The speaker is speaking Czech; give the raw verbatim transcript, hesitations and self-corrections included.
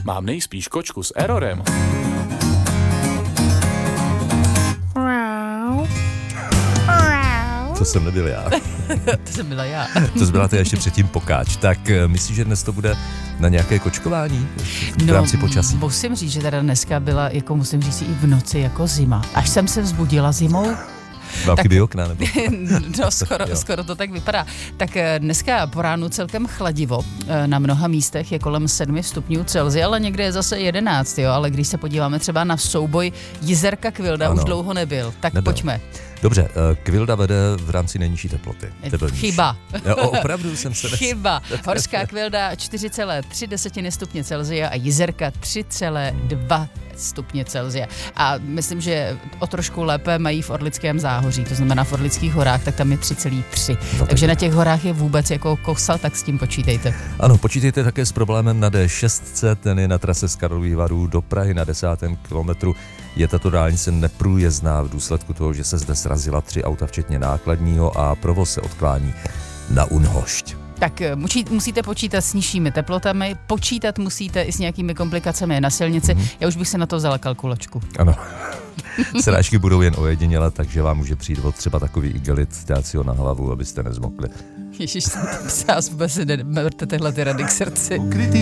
Mám nejspíš kočku s errorem. To jsem nebyl já. To jsem byla já. To jsi byla ty ještě předtím pokáč. Tak myslíš, že dnes to bude na nějaké kočkování v No, rámci počasí? musím říct, že teda dneska byla, jako musím říct, i v noci jako zima. Až jsem se vzbudila zimou, Mám tak- chybí okna, nebo? no skoro, skoro to tak vypadá. Tak eh, dneska po ránu celkem chladivo. Eh, Na mnoha místech je kolem sedmi stupňů Celsia, ale někde je zase jedenáct, jo. Ale když se podíváme třeba na souboj Jizerka Kvilda, Ano. už dlouho nebyl. Tak Nebyl. pojďme. Dobře, eh, Kvilda vede v rámci nejnižší teploty. Tebe níž. Chyba. Jo, opravdu jsem se... Chyba. Horská Kvilda čtyři celé tři desetiny stupně Celsia a Jizerka tři celé dva stupně Celsia. A myslím, že o trošku lépe mají v Orlickém záhoří, to znamená v Orlických horách, tak tam je tři celé tři. No, Takže tak- na těch horách je vůbec jako kosa, tak s tím počítejte. Ano, počítejte také s problémem na D šest set, ten je na trase z Karlových Varů do Prahy na desátém kilometru. Je tato dálnice neprůjezdná v důsledku toho, že se zde srazila tři auta, včetně nákladního, a provoz se odklání na Unhošť. Tak musí, musíte počítat s nižšími teplotami, počítat musíte i s nějakými komplikacemi na silnici. Mm-hmm. Já už bych se na to vzala kalkulačku. Ano. Srážky budou jen ojediněle, takže vám může přijít od třeba takový igelit, dát si ho na hlavu, abyste nezmokli. Ježiš, se vás vůbec neberte tyhle ty rady k srdci.